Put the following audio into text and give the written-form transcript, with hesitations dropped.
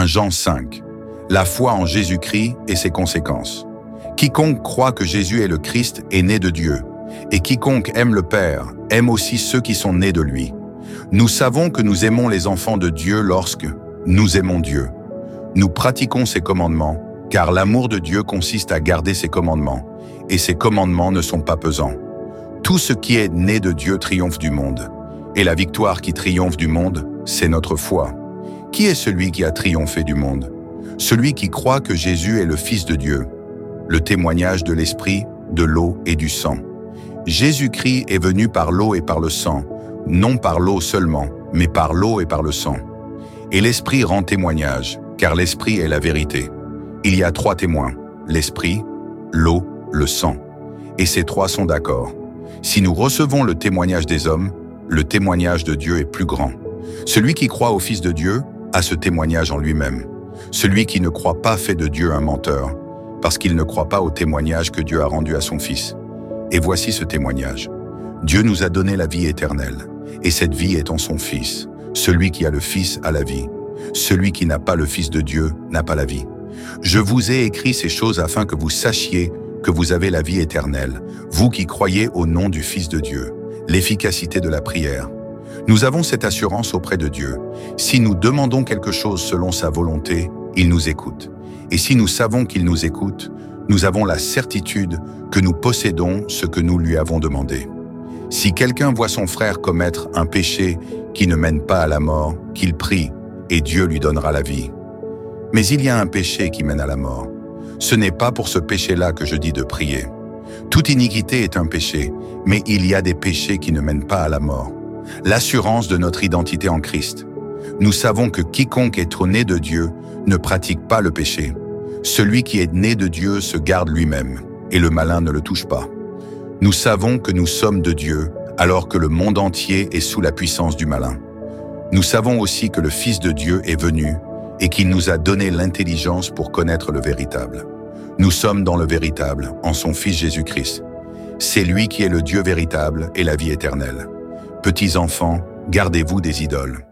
Jean 5. La foi en Jésus-Christ et ses conséquences. Quiconque croit que Jésus est le Christ est né de Dieu, et quiconque aime le Père aime aussi ceux qui sont nés de lui. Nous savons que nous aimons les enfants de Dieu lorsque nous aimons Dieu. Nous pratiquons ses commandements, car l'amour de Dieu consiste à garder ses commandements, et ses commandements ne sont pas pesants. Tout ce qui est né de Dieu triomphe du monde, et la victoire qui triomphe du monde, c'est notre foi. Qui est celui qui a triomphé du monde? Celui qui croit que Jésus est le Fils de Dieu. Le témoignage de l'Esprit, de l'eau et du sang. Jésus-Christ est venu par l'eau et par le sang, non par l'eau seulement, mais par l'eau et par le sang. Et l'Esprit rend témoignage, car l'Esprit est la vérité. Il y a 3 témoins, l'Esprit, l'eau, le sang. Et ces 3 sont d'accord. Si nous recevons le témoignage des hommes, le témoignage de Dieu est plus grand. Celui qui croit au Fils de Dieu a ce témoignage en lui-même. Celui qui ne croit pas fait de Dieu un menteur, parce qu'il ne croit pas au témoignage que Dieu a rendu à son Fils. Et voici ce témoignage. Dieu nous a donné la vie éternelle, et cette vie est en son Fils. Celui qui a le Fils a la vie. Celui qui n'a pas le Fils de Dieu n'a pas la vie. Je vous ai écrit ces choses afin que vous sachiez que vous avez la vie éternelle, vous qui croyez au nom du Fils de Dieu, l'efficacité de la prière. Nous avons cette assurance auprès de Dieu. Si nous demandons quelque chose selon sa volonté, il nous écoute. Et si nous savons qu'il nous écoute, nous avons la certitude que nous possédons ce que nous lui avons demandé. Si quelqu'un voit son frère commettre un péché qui ne mène pas à la mort, qu'il prie, et Dieu lui donnera la vie. Mais il y a un péché qui mène à la mort. Ce n'est pas pour ce péché-là que je dis de prier. Toute iniquité est un péché, mais il y a des péchés qui ne mènent pas à la mort. L'assurance de notre identité en Christ. Nous savons que quiconque est né de Dieu ne pratique pas le péché. Celui qui est né de Dieu se garde lui-même, et le malin ne le touche pas. Nous savons que nous sommes de Dieu, alors que le monde entier est sous la puissance du malin. Nous savons aussi que le Fils de Dieu est venu, et qu'il nous a donné l'intelligence pour connaître le véritable. Nous sommes dans le véritable, en son Fils Jésus-Christ. C'est lui qui est le Dieu véritable et la vie éternelle. Petits enfants, gardez-vous des idoles.